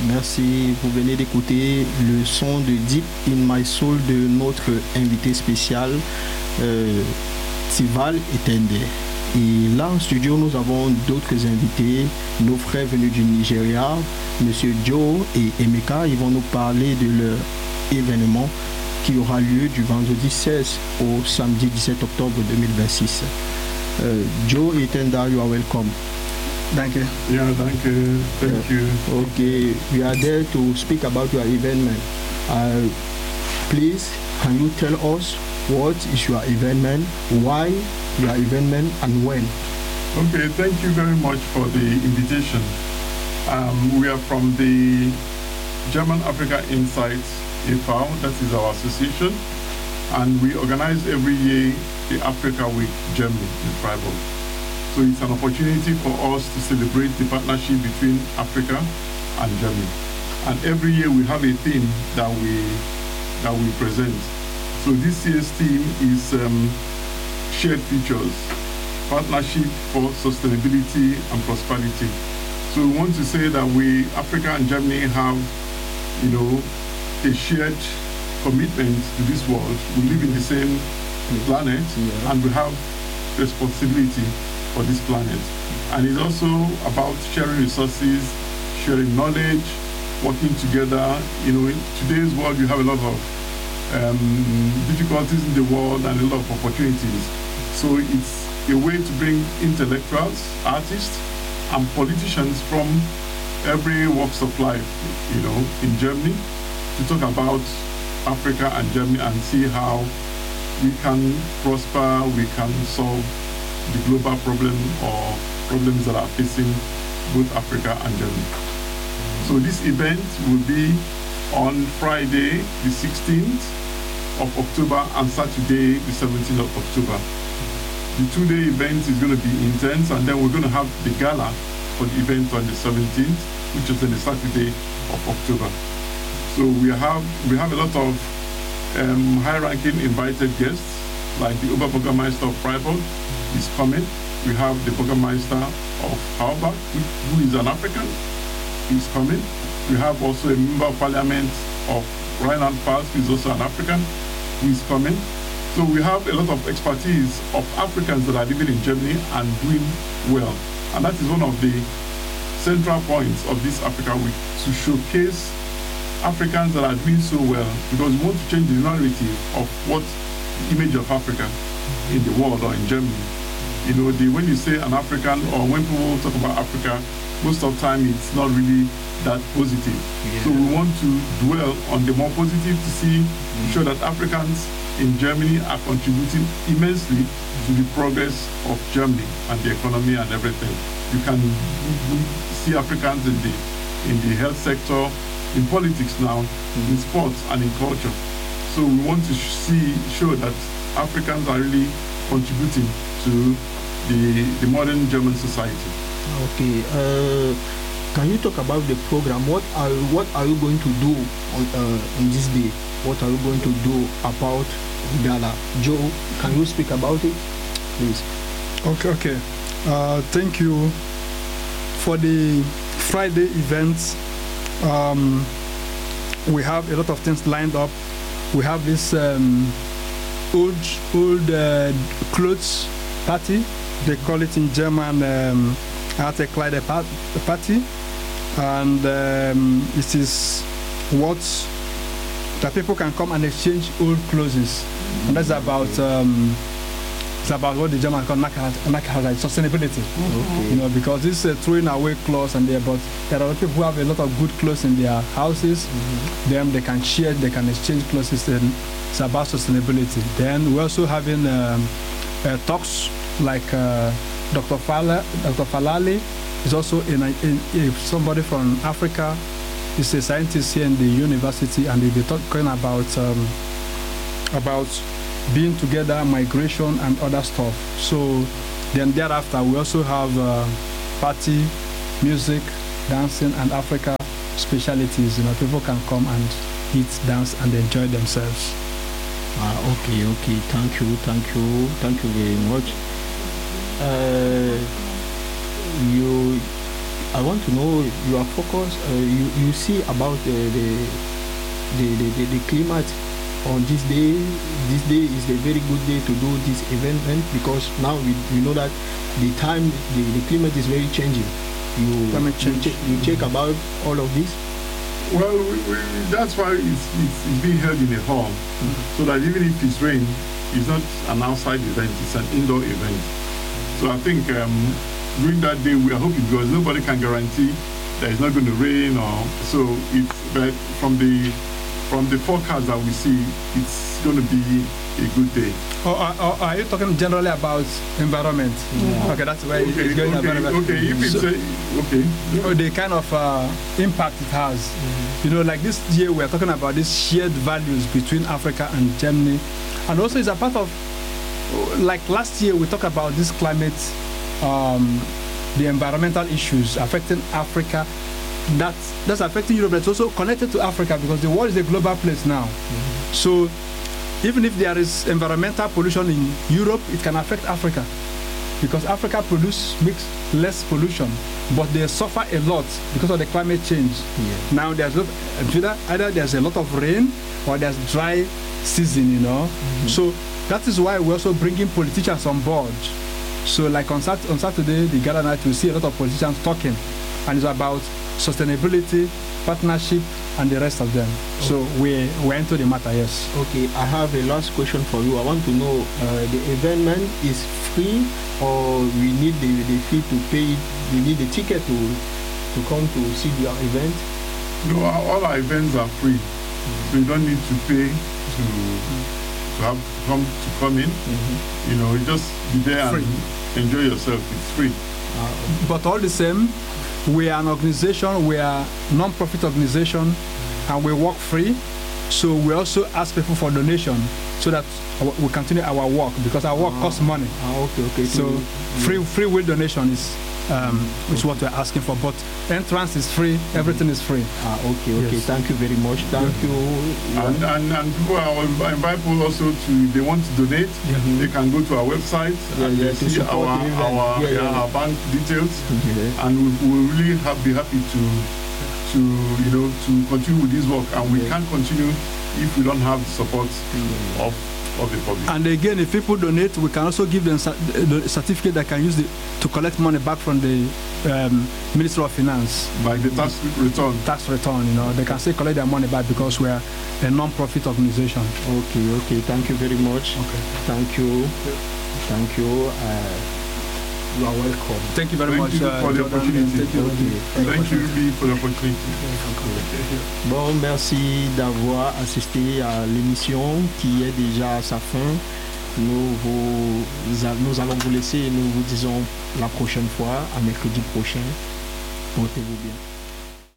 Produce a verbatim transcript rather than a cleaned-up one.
merci. Vous venez d'écouter le son de Deep in My Soul de notre invité spécial, euh, Tival Etende. Et là en studio, nous avons d'autres invités, nos frères venus du Nigeria, Monsieur Joe et Emeka. Ils vont nous parler de leur événement qui aura lieu du vendredi seize au samedi dix-sept octobre deux mille vingt-six. Uh, Joe Etenda, you are welcome. Thank you. Yeah, thank you. Thank you. Okay, we are there to speak about your event. Uh, please, can you tell us what is your event, why your event, and when? Okay, thank you very much for the invitation. Um, we are from the German Africa Insights, A F A O, that is our association, and we organize every year the Africa Week Germany in Freiburg. So it's an opportunity for us to celebrate the partnership between Africa and Germany. And every year we have a theme that we that we present. So this year's theme is um, shared futures, partnership for sustainability and prosperity. So we want to say that we, Africa and Germany, have, you know, a shared commitment to this world. We live in the same planet, yeah, and we have responsibility for this planet. And it's also about sharing resources, sharing knowledge, working together. You know, in today's world, you have a lot of um, difficulties in the world and a lot of opportunities. So it's a way to bring intellectuals, artists, and politicians from every walks of life, you know, in Germany, to talk about Africa and Germany and see how we can prosper, we can solve the global problem or problems that are facing both Africa and Germany. So this event will be on Friday, the sixteenth of October, and Saturday, the seventeenth of October. The two-day event is going to be intense, and then we're going to have the gala for the event on the seventeenth, which is on the Saturday of October. So we have we have a lot of um, high-ranking invited guests, like the Oberbürgermeister of Freiburg is coming. We have the Bürgermeister of Haubach, who is an African, is coming. We have also a member of parliament of Rheinland-Pfalz, who is also an African, who is coming. So we have a lot of expertise of Africans that are living in Germany and doing well. And that is one of the central points of this Africa Week, to showcase Africans that are doing so well, because we want to change the narrative of what the image of Africa in the world or in Germany. You know, the, when you say an African, or when people talk about Africa, most of the time it's not really that positive. Yeah. So we want to dwell on the more positive to see, mm. show that Africans in Germany are contributing immensely to the progress of Germany and the economy and everything. You can see Africans in the in the health sector, in politics now, mm. in sports and in culture. So we want to see show that Africans are really contributing to the the modern German society. Okay. Uh, can you talk about the program? What are what are you going to do on uh, on this day? What are you going to do about Gala? Joe, can you speak about it, please? Okay. Okay. Uh, thank you for the Friday events. Um, we have a lot of things lined up. We have this um, old old uh, clothes party. They call it in German um, Alte Kleider party, and um, it is what that people can come and exchange old clothes, and that's about um, it's about what the German call Nachhaltigkeit, sustainability. Okay. You know, because this uh, throwing away clothes and there, but there are people who have a lot of good clothes in their houses. Mm-hmm. Then they can share, they can exchange clothes, and it's about sustainability. Then we're also having um, uh, talks like uh, Doctor Fala, Doctor Falali is also in, a, in, in somebody from Africa. He's a scientist here in the university, and he'll be talking about um, about being together, migration, and other stuff. So then thereafter, we also have uh, party, music, dancing, and Africa specialties. You know, people can come and eat, dance, and enjoy themselves. Ah, okay, okay. Thank you, thank you, thank you very much. Uh, you I want to know your focus. Uh, you you see about uh, the, the, the the the climate on this day. This day is a very good day to do this event because now we, we know that the time the, the climate is very changing. You Climate change. you, check, you check about all of this. Well, we, we, that's why it's, it's, it's being held in a hall, mm-hmm. so that even if it's rain, it's not an outside event, it's an indoor event. So I think um, during that day we are hoping, because nobody can guarantee that it's not going to rain, or so it's, but from the from the forecast that we see, it's going to be a good day. Or, or, or are you talking generally about environment? Yeah. Okay, that's where Okay, it's going. okay, environment. okay, if it's So- a, okay. or the kind of uh, impact it has. You know, like this year we are talking about these shared values between Africa and Germany, and also it's a part of, like last year we talked about this climate, um, the environmental issues affecting Africa. That's that's affecting Europe. That's also connected to Africa because the world is a global place now. So even if there is environmental pollution in Europe, it can affect Africa. Because Africa produce makes less pollution, but they suffer a lot because of the climate change. Yeah. Now there's lot, either, either there's a lot of rain or there's dry season, you know. Mm-hmm. So that is why we're also bringing politicians on board. So like on, Sat- on Saturday, the Ghana night, we see a lot of politicians talking, and it's about sustainability, partnership, and the rest of them. Okay. So we we're into the matter, yes. Okay, I have a last question for you. I want to know uh, the event is free, or we need the, the fee to pay? We need the ticket to to come to see your event? No, our- all our events are free, so you don't need to pay to to have come to come in. Mm-hmm. You know, you just be there Free. and enjoy yourself. It's free. Uh, But all the same, we are an organization, we are a non-profit organization, and we work free. So we also ask people for donation so that our, we continue our work, because our work Ah. costs money. ah, okay, okay. So yeah. free free will donation is um, is what we're asking for. But entrance is free, everything is free. Ah, okay, okay. Yes. Thank you very much. Thank you. And, and, and people are invite people also to, if they want to donate, Mhm. they can go to our website Yeah, and yeah, they to see support our, the event. our, Yeah, yeah, yeah. our bank details, Yeah. and we will really have, be happy to to you know to continue with this work. And we Yeah. can't continue if we don't have the support of of the public. And again, if people donate, we can also give them cer- the certificate that can use the, to collect money back from the um, Ministry of Finance. Like the tax return. Tax return, you know, they can still collect their money back because we are a non-profit organization. Okay, okay. Thank you very much. Okay. Thank you. Thank you. Uh, you are welcome. Thank you very Thank much you uh, for the Jordan. opportunity. Thank you. Okay. Thank you, Lee, for the opportunity. Bon, merci d'avoir assisté à l'émission qui est déjà à sa fin. Nous, vous, nous allons vous laisser et nous vous disons la prochaine fois, à mercredi prochain. Portez-vous bien.